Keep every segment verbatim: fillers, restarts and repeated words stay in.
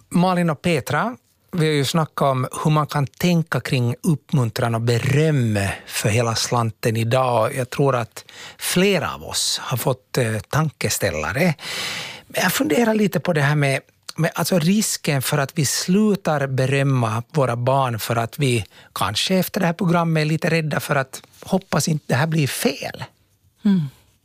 Malin och Petra, vi har ju snackat om hur man kan tänka kring uppmuntran och beröm för hela slanten idag. Jag tror att flera av oss har fått eh, tankeställare. Men jag funderar lite på det här med, med alltså risken för att vi slutar berömma våra barn för att vi kanske efter det här programmet är lite rädda för att hoppas inte det här blir fel. Mm.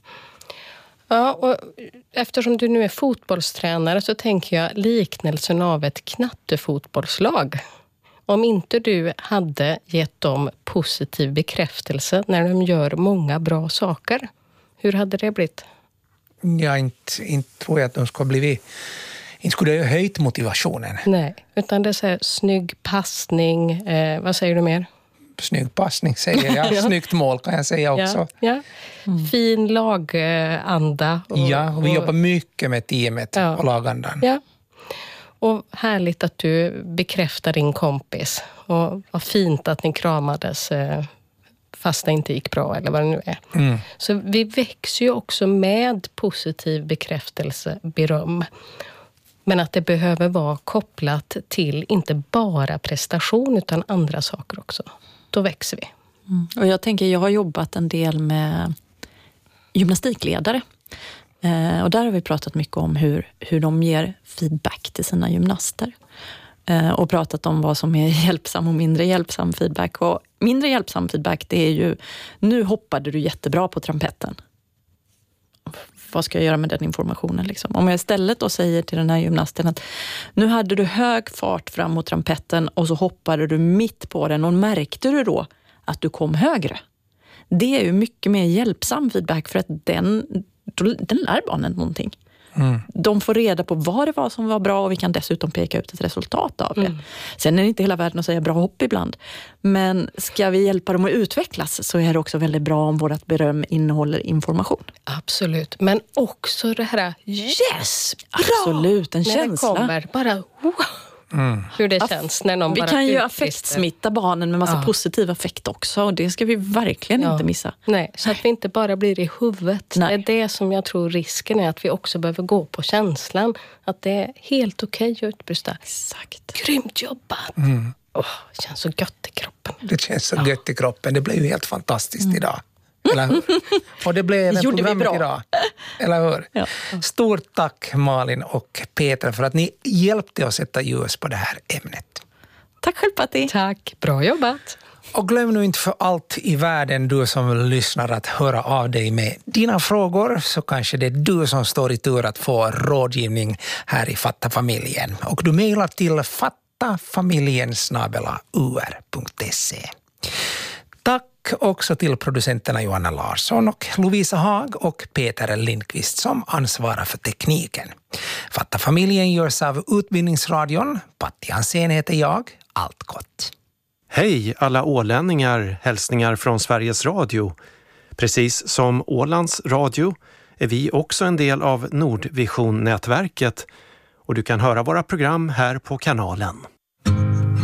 Ja, och eftersom du nu är fotbollstränare så tänker jag liknelsen av ett knattefotbollslag. Om inte du hade gett dem positiv bekräftelse när de gör många bra saker, hur hade det blivit? Jag inte, inte tror jag att de skulle bli... Inte skulle det ha höjt motivationen. Nej, utan det är så här, snygg passning. Eh, vad säger du mer? Snygg passning säger jag. Ja. Snyggt mål kan jag säga också. Ja, ja. Mm. Fin laganda. Och, ja, och vi och, jobbar mycket med teamet ja. och lagandan. Ja. Och härligt att du bekräftar din kompis. Och vad fint att ni kramades eh, fast det inte gick bra eller vad det nu är. Mm. Så vi växer ju också med positiv bekräftelse, beröm. Men att det behöver vara kopplat till inte bara prestation utan andra saker också. Då växer vi. Mm. Och jag tänker, jag har jobbat en del med gymnastikledare. Eh, och där har vi pratat mycket om hur, hur de ger feedback till sina gymnaster. Eh, och pratat om vad som är hjälpsam och mindre hjälpsam feedback. Och mindre hjälpsam feedback, det är ju, nu hoppade du jättebra på trampetten. Vad ska jag göra med den informationen liksom? Om jag istället då säger till den här gymnasten att nu hade du hög fart fram mot trampetten och så hoppade du mitt på den och märkte du då att du kom högre. Det är ju mycket mer hjälpsam feedback för att den, den lär barnen någonting. Mm. De får reda på vad det var som var bra och vi kan dessutom peka ut ett resultat av det. Mm. Sen är det inte hela världen att säga bra hopp ibland. Men ska vi hjälpa dem att utvecklas så är det också väldigt bra om vårt beröm innehåller information. Absolut. Men också det här yes! Bra! Absolut, en när känsla. Det kommer bara wow. Mm. Hur det känns när någon vi bara kan ju utbrister. affektsmitta barnen med massa ja. positiv affekt också och det ska vi verkligen ja. inte missa. Nej, så att vi inte bara blir i huvudet. Nej. Det är det som jag tror risken är, att vi också behöver gå på känslan. Att det är helt okej att utbrista. Exakt. Grymt jobbat. Mm. Oh, det känns så gött i kroppen. Det känns så ja. gött i kroppen. Det blev ju helt fantastiskt mm. idag. Eller hur? Och det blev även programmet idag. Eller hur? Ja. Stort tack Malin och Petra för att ni hjälpte oss sätta ljus på det här ämnet. Tack själv Patti. Tack, bra jobbat. Och glöm nu inte för allt i världen, du som lyssnar, att höra av dig med dina frågor, så kanske det är du som står i tur att få rådgivning här i Fatta familjen. Och du mejlar till fattafamiljen snabel-a u r punkt se. Tack också till producenterna Johanna Larsson och Lovisa Haag och Peter Lindqvist som ansvarar för tekniken. Fatta familjen görs av Utbildningsradion. Patti Hansén heter jag. Allt gott. Hej alla ålänningar, hälsningar från Sveriges Radio. Precis som Ålands Radio är vi också en del av Nordvision-nätverket och du kan höra våra program här på kanalen.